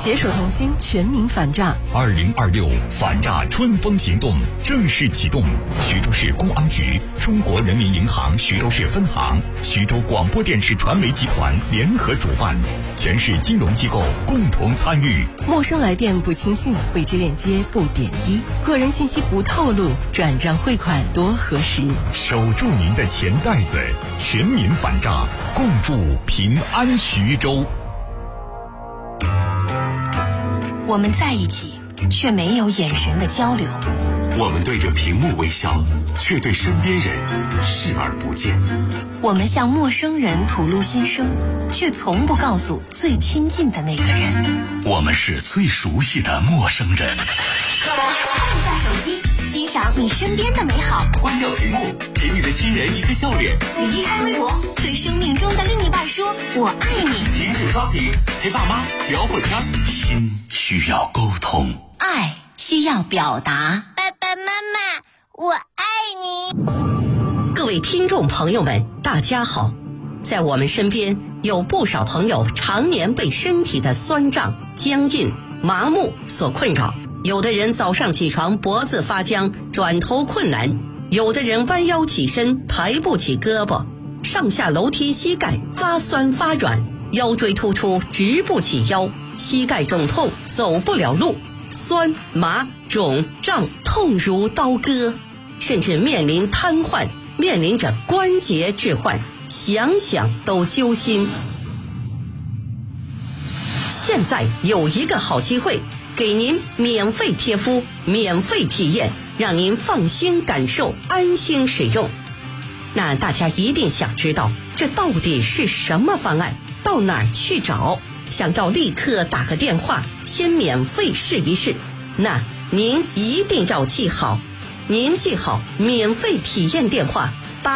携手同心，全民反诈。 2026反诈春风行动正式启动，徐州市公安局、中国人民银行徐州市分行、徐州广播电视传媒集团联合主办，全市金融机构共同参与。 陌生来电不轻信，未知链接不点击，个人信息不透露，转账汇款多核实。 守住您的钱袋子，全民反诈，共筑平安徐州。 我们在一起，却没有眼神的交流。 我们对着屏幕微笑，却对身边人视而不见。 我们向陌生人吐露心声，却从不告诉最亲近的那个人。 我们是最熟悉的陌生人。 看一下手机，欣赏你身边的美好。 关掉屏幕，给你的亲人一个笑脸。 离开微博，对生命中的另一半说我爱你。 停止刷屏，陪爸妈聊会天。心需要沟通， 爱需要表达。 爸爸妈妈，我爱你。 各位听众朋友们，大家好。在我们身边有不少朋友常年被身体的酸胀、僵硬、麻木所困扰。有的人早上起床脖子发僵，转头困难；有的人弯腰起身抬不起胳膊，上下楼梯膝盖发酸发软，腰椎突出直不起腰，膝盖肿痛走不了路，酸麻肿胀痛如刀割，甚至面临瘫痪，面临着关节置换，想想都揪心。现在有一个好机会，给您免费贴敷，免费体验，让您放心感受，安心使用。那大家一定想知道，这到底是什么方案？到哪儿去找？想要立刻打个电话，先免费试一试。那您一定要记好，您记好免费体验电话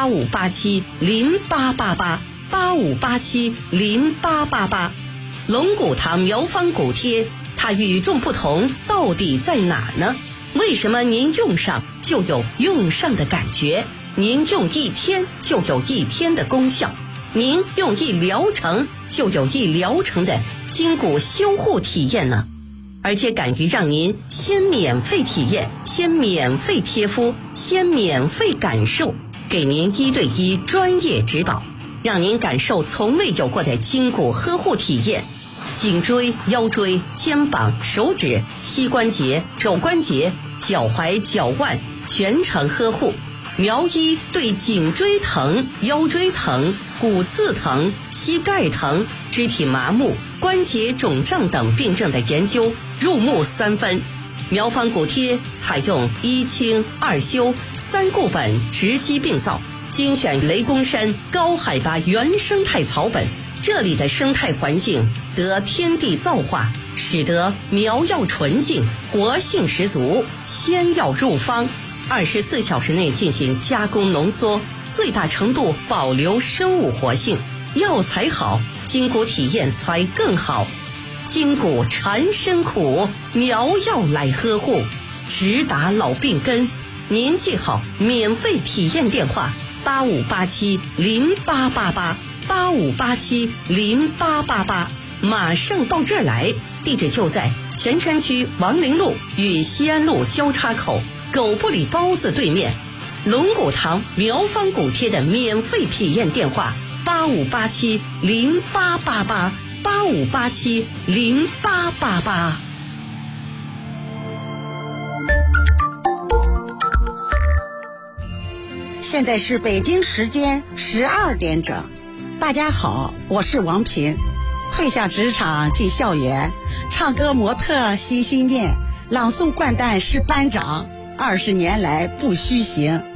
85870888，85870888。龙骨堂苗方骨贴，它与众不同到底在哪呢？为什么您用上就有用上的感觉？您用一天就有一天的功效，您用一疗程就有一疗程的筋骨修护体验呢？而且敢于让您先免费体验，先免费贴敷，先免费感受，给您1对1专业指导，让您感受从未有过的筋骨呵护体验。颈椎、腰椎、肩膀、手指、膝关节、肘关节、脚踝、脚腕全程呵护。苗医对颈椎疼、腰椎疼、骨刺疼、膝盖疼、肢体麻木、关节肿胀等病症的研究入木3分。苗方骨贴采用1清2修3固本直击病灶，精选雷公山高海拔原生态草本，这里的生态环境得天地造化，使得苗药纯净，活性十足，鲜药入方，24小时内进行加工浓缩，最大程度保留生物活性。药材好，筋骨体验才更好。筋骨缠身苦，苗药来呵护，直达老病根。您记好免费体验电话85870888，85870888，马上到这儿来。地址就在泉山区王陵路与西安路交叉口狗不理包子对面。龙骨堂苗方骨贴的免费体验电话85870888，85870888。 现在是北京时间12点整。大家好，我是王平，退下职场进校园，唱歌模特心心念，朗诵掼蛋是班长，20年来不虚行。